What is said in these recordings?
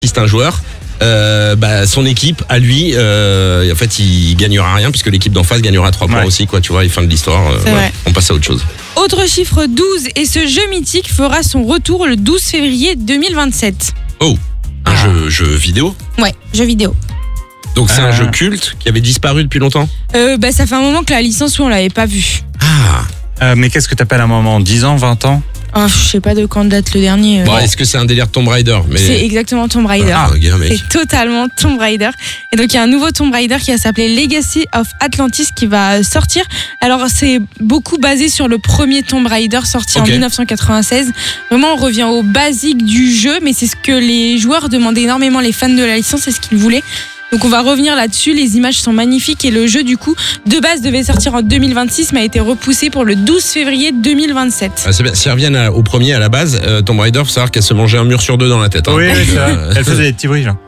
c'est un joueur. Son équipe à lui en fait il gagnera rien puisque l'équipe d'en face gagnera 3 points aussi quoi, tu vois, et fin de l'histoire. On passe à autre chose. Autre chiffre 12, et ce jeu mythique fera son retour le 12 février 2027. Oh, un jeu vidéo. Ouais, jeu vidéo. Donc c'est un jeu culte qui avait disparu depuis longtemps. Ça fait un moment que la licence on l'avait pas vue. Mais qu'est-ce que t'appelles un moment, 10 ans, 20 ans? Je sais pas de quand date le dernier. Est-ce que c'est un délire Tomb Raider? C'est exactement Tomb Raider. C'est totalement Tomb Raider. Et donc il y a un nouveau Tomb Raider qui va s'appeler Legacy of Atlantis qui va sortir. Alors c'est beaucoup basé sur le premier Tomb Raider sorti en 1996. Vraiment on revient au basique du jeu, mais c'est ce que les joueurs demandaient énormément, les fans de la licence, c'est ce qu'ils voulaient. Donc on va revenir là-dessus, les images sont magnifiques et le jeu du coup de base devait sortir en 2026 mais a été repoussé pour le 12 février 2027. C'est bien. Si elles reviennent au premier à la base, Tomb Raider, faut savoir qu'elle se mangeait un mur sur 2 dans la tête. Oui, c'est vrai. Elle faisait des petits bruits genre.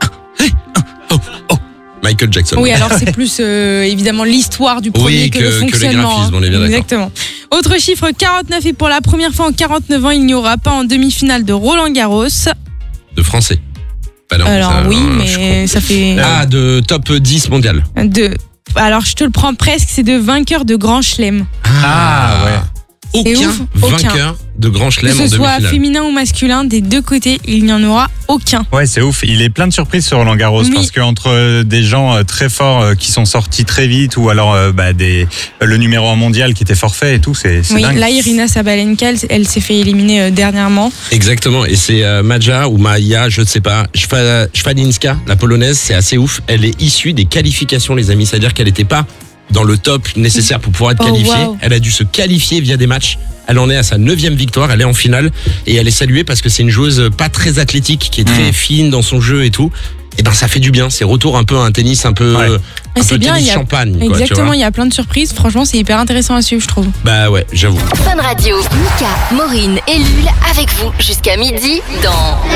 Michael Jackson. Oui, alors c'est plus évidemment l'histoire du premier que le fonctionnement. Que les graphismes, on est bien d'accord. Exactement. Autre chiffre 49, et pour la première fois en 49 ans, il n'y aura pas en demi-finale de Roland Garros. De français. Non, alors mais ça fait... de top 10 mondial. Alors je te le prends presque, c'est de vainqueur de Grand Chelem. Aucun vainqueur de Grand Chelem en demi-finale. Que ce soit féminin ou masculin, des deux côtés, il n'y en aura aucun. Ouais, c'est ouf. Il est plein de surprises sur Roland Garros parce qu'entre des gens très forts qui sont sortis très vite ou alors le numéro 1 mondial qui était forfait et tout, c'est dingue. Là, Irina Sabalenka, elle s'est fait éliminer dernièrement. Exactement, et c'est Maja ou Maja, je ne sais pas, Szwadzinska, la polonaise, c'est assez ouf. Elle est issue des qualifications, les amis, c'est-à-dire qu'elle n'était pas dans le top nécessaire pour pouvoir être qualifiée. Wow. Elle a dû se qualifier via des matchs. Elle en est à sa 9e victoire, elle est en finale et elle est saluée parce que c'est une joueuse pas très athlétique, qui est très fine dans son jeu et tout. Et ça fait du bien, c'est retour un peu à un tennis un peu, un peu bien, tennis champagne. Exactement, il y a plein de surprises, franchement c'est hyper intéressant à suivre je trouve. Ouais, j'avoue. Fun Radio, Mika, Maureen et Lul avec vous jusqu'à midi dans...